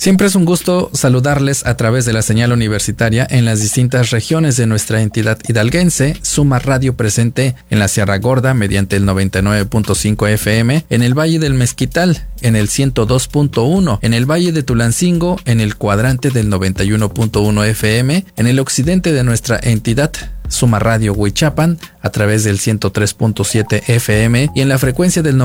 Siempre es un gusto saludarles a través de la señal universitaria en las distintas regiones de nuestra entidad hidalguense. Suma Radio presente en la Sierra Gorda mediante el 99.5 FM, en el Valle del Mezquital en el 102.1, en el Valle de Tulancingo en el cuadrante del 91.1 FM, en el occidente de nuestra entidad Suma Radio Huichapan a través del 103.7 FM y en la frecuencia del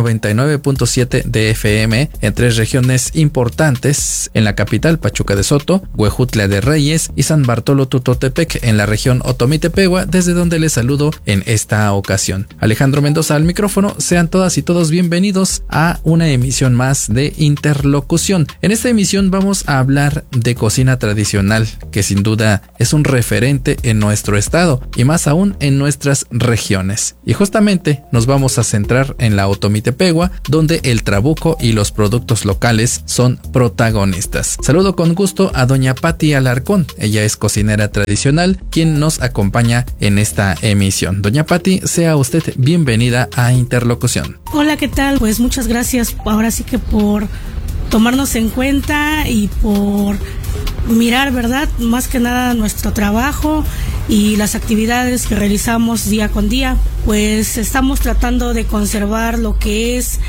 99.7 de FM en tres regiones importantes, en la capital Pachuca de Soto, Huejutla de Reyes y San Bartolo Tutotepec en la región Otomitepegua, desde donde les saludo en esta ocasión. Alejandro Mendoza al micrófono. Sean todas y todos bienvenidos a una emisión más de Interlocución. En esta emisión vamos a hablar de cocina tradicional, que sin duda es un referente en nuestro estado y más aún en nuestras regiones. Y justamente nos vamos a centrar en la Otomitepegua, donde el trabuco y los productos locales son protagonistas. Saludo con gusto a doña Pati Alarcón. Ella es cocinera tradicional, quien nos acompaña en esta emisión. Doña Pati, sea usted bienvenida a Interlocución. Hola, ¿qué tal? Pues muchas gracias ahora sí que por tomarnos en cuenta y por mirar, ¿verdad? Más que nada nuestro trabajo y las actividades que realizamos día con día. Pues estamos tratando de conservar lo que es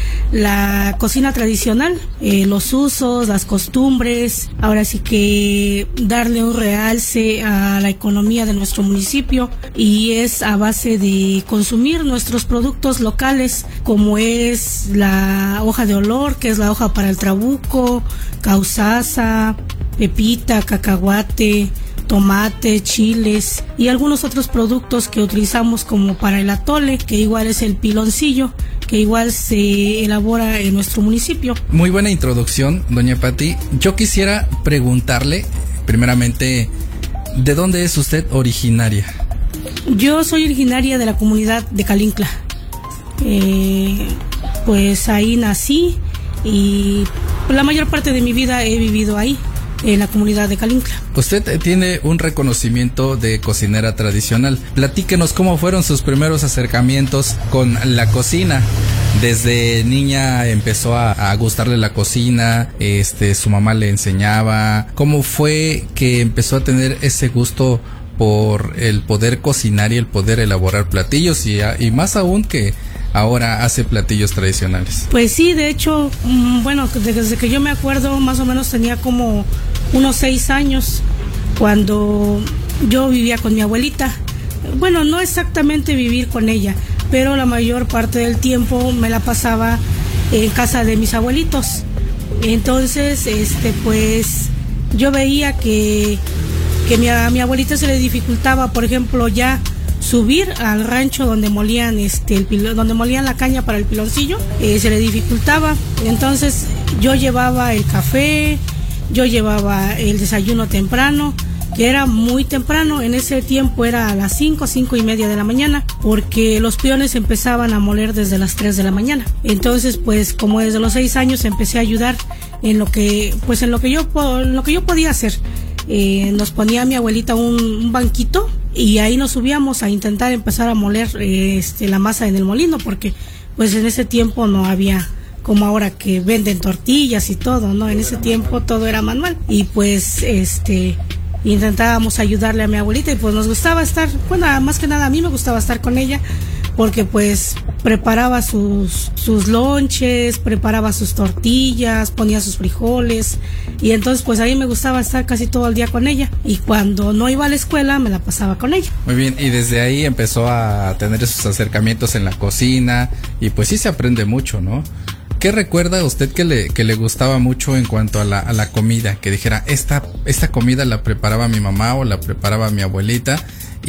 la cocina tradicional, los usos, las costumbres, ahora sí que darle un realce a la economía de nuestro municipio, y es a base de consumir nuestros productos locales, como es la hoja de olor, que es la hoja para el trabuco, causaza, pepita, cacahuate, tomate, chiles y algunos otros productos que utilizamos como para el atole, que igual es el piloncillo, que igual se elabora en nuestro municipio. Muy buena introducción, doña Pati. Yo quisiera preguntarle, primeramente, ¿de dónde es usted originaria? Yo soy originaria de la comunidad de Calincla. Pues ahí nací y la mayor parte de mi vida he vivido ahí, en la comunidad de Calincla. Usted tiene un reconocimiento de cocinera tradicional. Platíquenos cómo fueron sus primeros acercamientos con la cocina. Desde niña empezó a gustarle la cocina, su mamá le enseñaba. ¿Cómo fue que empezó a tener ese gusto por el poder cocinar y el poder elaborar platillos y más aún que ahora hace platillos tradicionales? Pues sí, de hecho, bueno, desde que yo me acuerdo, más o menos tenía como unos 6 años, cuando yo vivía con mi abuelita. Bueno, no exactamente vivir con ella, pero la mayor parte del tiempo me la pasaba en casa de mis abuelitos. Entonces, pues yo veía que a mi abuelita se le dificultaba, por ejemplo, ya subir al rancho donde molían donde molían la caña para el piloncillo, se le dificultaba. Entonces yo llevaba el café, yo llevaba el desayuno temprano, que era muy temprano. En ese tiempo era a las 5:30 de la mañana, porque los peones empezaban a moler desde las 3 de la mañana. Entonces, pues como desde los 6 años empecé a ayudar en lo que yo podía hacer. Nos ponía mi abuelita un banquito y ahí nos subíamos a intentar empezar a moler la masa en el molino, porque pues en ese tiempo no había como ahora que venden tortillas y todo, ¿no? En ese tiempo todo era manual, y pues intentábamos ayudarle a mi abuelita, y pues nos gustaba estar, bueno, más que nada a mí me gustaba estar con ella, porque pues preparaba sus lonches, preparaba sus tortillas, ponía sus frijoles, y entonces pues a mí me gustaba estar casi todo el día con ella, y cuando no iba a la escuela me la pasaba con ella. Muy bien, y desde ahí empezó a tener esos acercamientos en la cocina, y pues sí se aprende mucho, ¿no? ¿Qué recuerda usted que le gustaba mucho en cuanto a la comida? Que dijera, esta comida la preparaba mi mamá o la preparaba mi abuelita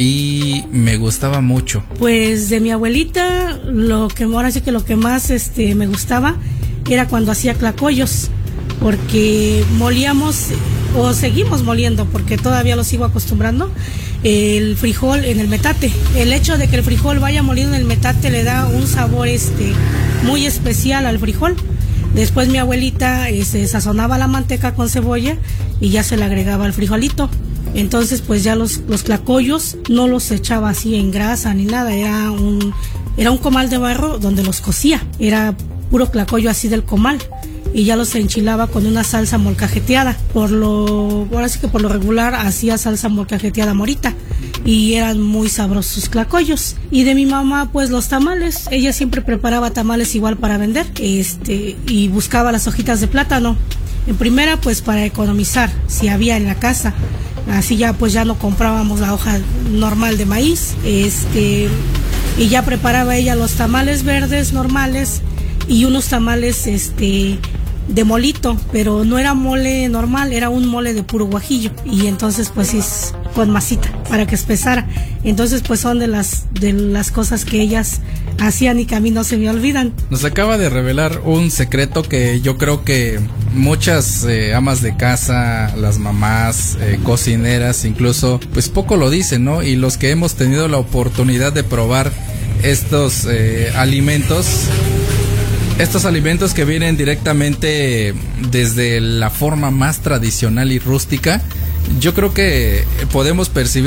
y me gustaba mucho. Pues de mi abuelita, ahora sí que lo que más me gustaba era cuando hacía tlacoyos, porque molíamos, o seguimos moliendo, porque todavía lo sigo acostumbrando, el frijol en el metate. El hecho de que el frijol vaya molido en el metate le da un sabor muy especial al frijol. Después mi abuelita sazonaba la manteca con cebolla y ya se le agregaba el frijolito. Entonces pues ya los tlacoyos no los echaba así en grasa ni nada, era un comal de barro donde los cocía, era puro tlacoyo así del comal. y ya los enchilaba con una salsa molcajeteada. Ahora sí que por lo regular hacía salsa molcajeteada morita y eran muy sabrosos tlacoyos. Y de mi mamá, pues los tamales. Ella siempre preparaba tamales igual para vender, y buscaba las hojitas de plátano. En primera, pues para economizar, si había en la casa. Así ya pues ya no comprábamos la hoja normal de maíz. Y ya preparaba ella los tamales verdes normales y unos tamales de molito, pero no era mole normal, era un mole de puro guajillo, y entonces pues es con masita para que espesara. Entonces pues son de las cosas que ellas hacían y que a mí no se me olvidan. Nos acaba de revelar un secreto que yo creo que muchas amas de casa, las mamás, cocineras incluso, pues poco lo dicen, ¿no? Y los que hemos tenido la oportunidad de probar estos alimentos que vienen directamente desde la forma más tradicional y rústica, yo creo que podemos percibir